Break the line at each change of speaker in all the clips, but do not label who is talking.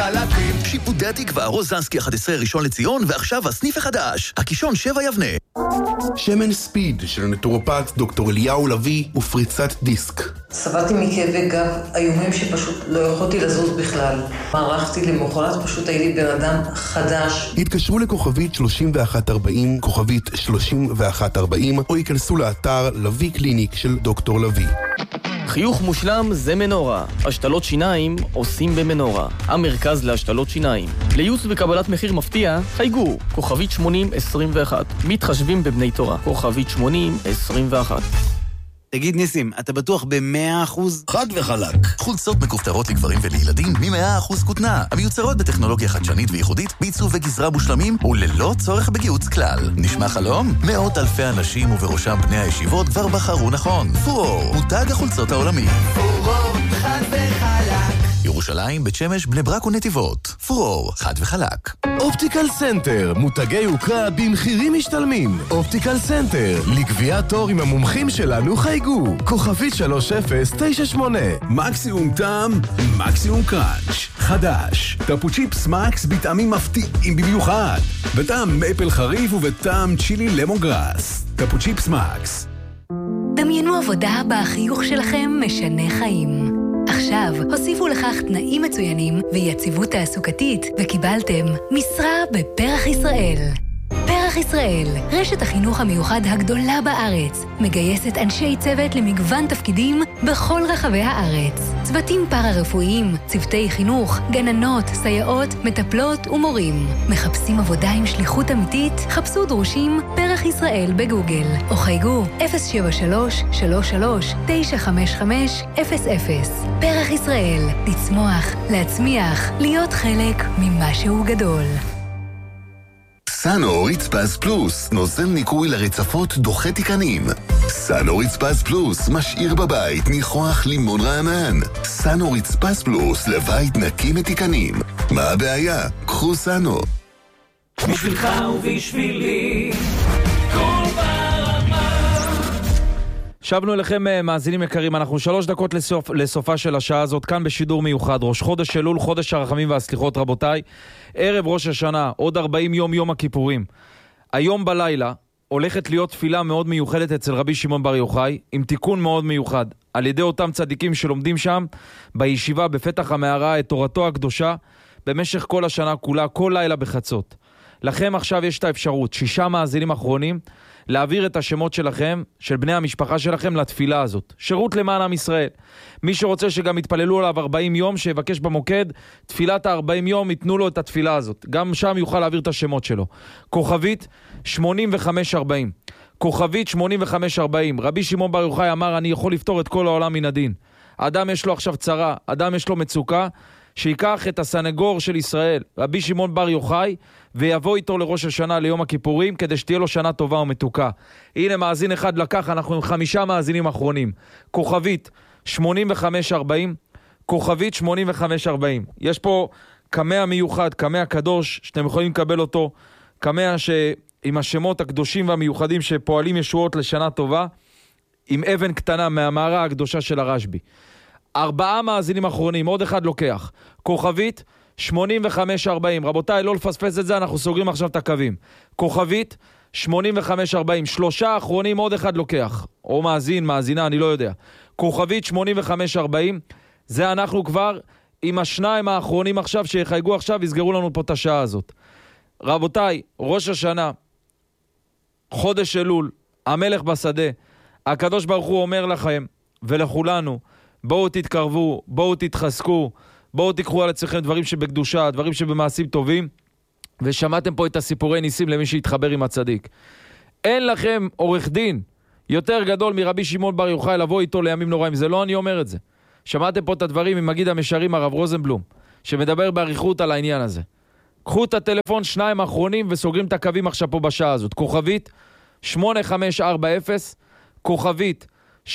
וחלקים.
שיפודי התקווה, רוזנסקי 11 ראשון לציון, ועכשיו הסניף החדש, הקישון 7 יבנה.
שמן ספיד של נטורופט דוקטור אליהו לוי ופריצת דיסק.
סבלתי מכאבי גב איומים שפשוט לא יכולתי לזוז בכלל. מערכתי למחרת, פשוט הייתי בן אדם חדש.
התקשרו לכוכבית 3140, כוכבית 3140, או ייכנסו לאתר לוי קליניק של דוקטור לוי.
חיוך מושלם זה מנורה. השתלות שיניים עושים במנורה. המרכז להשתלות שיניים. לייעוץ וקבלת מחיר מפתיע, חייגו. כוכבית 8021. מתחשבים בבני תורה. כוכבית 8021.
תגיד ניסים, אתה בטוח ב100%?
חד וחלק. חולצות מכופתרות לגברים ולילדים מ100% כותנה, המיוצרות בטכנולוגיה חדשנית וייחודית, בעיצוב וגזרה מושלמים וללא צורך בגיוץ כלל. נשמע חלום? מאות אלפי אנשים ובראשם בני הישיבות כבר בחרו נכון. פורור, מותג החולצות העולמי.
פורור, חד וחלק.
ירושלים, בית שמש, בני ברק ונתיבות. פורור, חד וחלק.
אופטיקל סנטר, מותגי יוקרה במחירים משתלמים. אופטיקל סנטר, לקביעת תור עם המומחים שלנו חייגו. כוכבית 3098.
מקסימום טעם, מקסימום קראנץ'. חדש, טפו צ'יפס מקס בטעמים מפתיעים במיוחד. בטעם מייפל חריף ובטעם צ'ילי למונגרס. טפו צ'יפס מקס.
דמיינו עבודה בה החיוך שלכם משנה חיים. עכשיו הוסיפו לכך תנאים מצוינים ויציבות תעסוקתית וקיבלתם משרה בפרח ישראל. פרח ישראל, רשת החינוך המיוחד הגדולה בארץ, מגייסת אנשי צוות למגוון תפקידים בכל רחבי הארץ. צוותים פארה-רפואיים, צוותי חינוך, גננות, סייעות, מטפלות ומורים. מחפשים עבודה עם שליחות אמיתית? חפשו דרושים פרח ישראל בגוגל, או חייגו 073-33-955-00. פרח ישראל, לצמוח, להצמיח, להיות חלק ממשהו גדול.
סאנו רצפז פלוס, נוזל ניקוי לרצפות דוחה תיקנים. סאנו רצפז פלוס, משאיר בבית ניחוח לימון רענן. סאנו רצפז פלוס, לבית נקי מתיקנים. מה הבעיה? קחו סאנו.
בשבילך ובשבילי, כל ברמה.
שבנו אליכם מאזינים יקרים, אנחנו 3 דקות לסופה של השעה הזאת, כאן בשידור מיוחד, ראש חודש אלול, חודש הרחמים והסליחות רבותיי, ערב ראש השנה, עוד 40 יום, יום הכיפורים. היום בלילה הולכת להיות תפילה מאוד מיוחדת אצל רבי שמעון בר יוחאי, עם תיקון מאוד מיוחד, על ידי אותם צדיקים שלומדים שם, בישיבה בפתח המערה את תורתו הקדושה, במשך כל השנה כולה, כל לילה בחצות. לכם עכשיו יש את האפשרות, 6 מאזינים אחרונים, להעביר את השמות שלכם, של בני המשפחה שלכם, לתפילה הזאת. שירות למען עם ישראל. מי שרוצה שגם יתפללו עליו 40 יום, שיבקש במוקד, תפילת ה-40 יום, ייתנו לו את התפילה הזאת. גם שם יוכל להעביר את השמות שלו. כוכבית 8540. כוכבית 8540. רבי שמעון בר יוחאי אמר, אני יכול לפתור את כל העולם מן הדין. אדם יש לו עכשיו צרה, אדם יש לו מצוקה, שיקח את הסנגור של ישראל, רבי שמעון בר יוחאי, ויבוא איתו לראש השנה ליום הכיפורים, כדי שתהיה לו שנה טובה ומתוקה. הנה מאזין אחד לקח, אנחנו עם 5 מאזינים אחרונים. כוכבית 8540, כוכבית 8540. יש פה קמע מיוחד, קמע קדוש, שאתם יכולים לקבל אותו, קמע עם השמות הקדושים והמיוחדים שפועלים ישועות לשנה טובה, עם אבן קטנה מהמערה הקדושה של הרשב"י. 4 מאזינים אחרונים, עוד אחד לוקח. כוכבית 8540. רבותיי, לא לפספס את זה, אנחנו סוגרים עכשיו את הקווים. כוכבית 8540. 3 אחרונים, עוד אחד לוקח. או מאזין, מאזינה, אני לא יודע. כוכבית 8540. זה אנחנו כבר עם 2 האחרונים עכשיו, שיחייגו עכשיו, יסגרו לנו פה את השעה הזאת. רבותיי, ראש השנה, חודש אלול, המלך בשדה, הקדוש ברוך הוא אומר לכם ולכולנו, בואו תתקרבו, בואו תתחזקו, בואו תיקחו על עצמכם דברים שבקדושה, דברים שבמעשים טובים, ושמעתם פה את הסיפורי ניסים למי שהתחבר עם הצדיק. אין לכם עורך דין יותר גדול מרבי שמעון בר יוחאי לבוא איתו לימים נוראים, זה לא אני אומר את זה. שמעתם פה את הדברים עם מגיד המשרים הרב רוזנבלום, שמדבר בעריכות על העניין הזה. קחו את הטלפון, 2 האחרונים וסוגרים את הקווים עכשיו פה בשעה הזאת. כוכבית 8540, כוכבית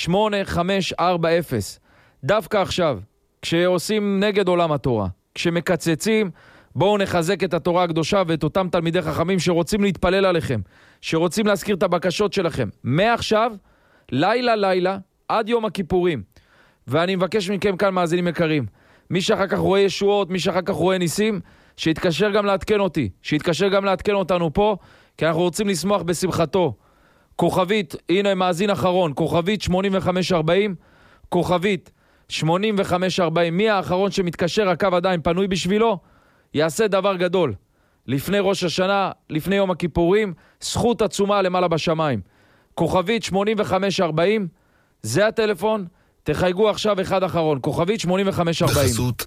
8540. דווקא עכשיו, כשעושים נגד עולם התורה, כשמקצצים, בואו נחזק את התורה הקדושה ואת אותם תלמידי חכמים שרוצים להתפלל עליכם, שרוצים להזכיר את הבקשות שלכם. מעכשיו, לילה, עד יום הכיפורים. ואני מבקש מכם כאן מאזינים יקרים, מי שאחר כך רואה ישועות, מי שאחר כך רואה ניסים, שיתקשר גם לעדכן אותי, שיתקשר גם לעדכן אותנו פה, כי אנחנו רוצים לשמוח בשמחתו. כוכבית, הנה מאזין אחרון, כוכבית 8540, כוכבית 8540, מי האחרון שמתקשר, הקו עדיין פנוי בשבילו, יעשה דבר גדול. לפני ראש השנה, לפני יום הכיפורים, זכות עצומה למעלה בשמיים. כוכבית 8540, זה הטלפון, תחייגו עכשיו אחד אחרון, כוכבית 8540.
בחסות.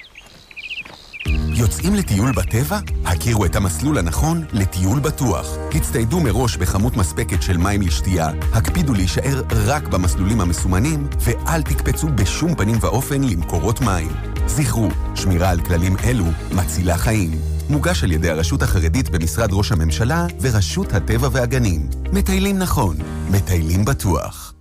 יוצאים לטיול בטבע? הכירו את המסלול הנכון לטיול בטוח. הצטיידו מראש בכמות מספקת של מים לשתייה, הקפידו להישאר רק במסלולים המסומנים, ואל תקפצו בשום פנים ואופן למקורות מים. זכרו, שמירה על כללים אלו מצילה חיים. מוגש על ידי הרשות החרדית במשרד ראש הממשלה ורשות הטבע והגנים. מטיילים נכון, מטיילים בטוח.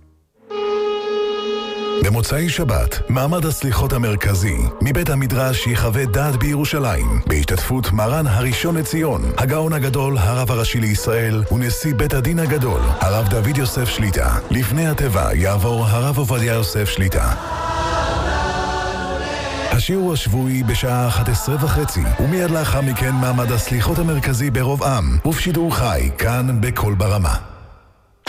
במוצאי שבת, מעמד הסליחות המרכזי, מבית המדרש יחווה דעת בירושלים, בהשתתפות מרן הראשון לציון, הגאון הגדול, הרב הראשי לישראל, ונשיא בית הדין הגדול, הרב דוד יוסף שליטה. לפני הטבע יעבור הרב עובדיה יוסף שליטה. השיעור השבועי בשעה 11:30, ומיד לאחר מכן מעמד הסליחות המרכזי ברוב עם, ובשידור חי, כאן בכל ברמה.